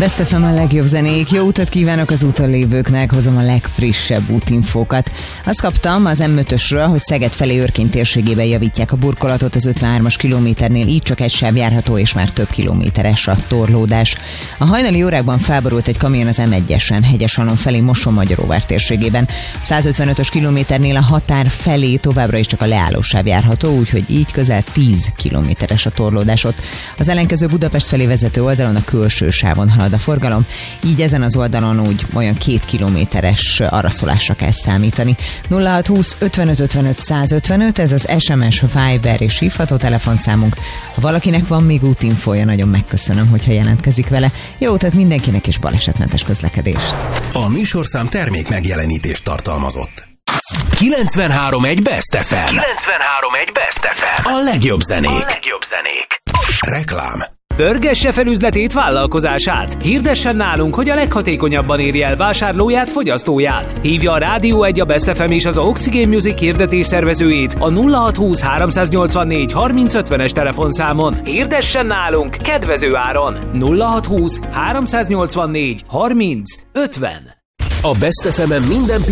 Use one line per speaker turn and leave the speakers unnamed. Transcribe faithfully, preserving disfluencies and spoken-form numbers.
Best ef em a legjobb zenék. Jó utat kívánok az úton lévőknek, hozom a legfrissebb útinfókat. Azt kaptam az em ötösről, hogy Szeged felé Örkény térségében javítják a burkolatot az ötvenhármas kilométernél, így csak egy sáv járható, és már több kilométeres a torlódás. A hajnali órákban felborult egy kamion az em egyesen Hegyeshalom felé Moson-Magyaróvár térségében. A százötvenötös kilométernél a határ felé továbbra is csak a leállósáv járható, úgyhogy így közel tíz kilométeres a torlódás ott. Az ellenkező Budapest felé vezető oldalon a külső sávon halad a forgalom, így ezen az oldalon úgy olyan két kilométeres araszolásra kell számítani. nulla hat húsz ötvenöt ötvenöt százötvenöt, ez az es em es, Viber és hívható telefonszámunk. Ha valakinek van még útinfója, nagyon megköszönöm, hogyha jelentkezik vele. Jó utat mindenkinek és balesetmentes közlekedést.
A műsorszám termék megjelenítést tartalmazott. kilencvenhárom egy Best ef em. kilencvenhárom egy Best ef em. A legjobb zenék. A legjobb zenék. Reklám.
Pörgesse fel üzletét, vállalkozását. Hirdessen nálunk, hogy a leghatékonyabban érje el vásárlóját, fogyasztóját. Hívja a Rádió egy, a Best ef em és az Oxygen Music hirdetés szervezőjét a nulla hat húsz háromszáznyolcvannégy harminc ötvenes telefonszámon. Hirdessen nálunk kedvező áron. nulla hat húsz háromszáznyolcvannégy harminc ötven.
A Best ef em-en minden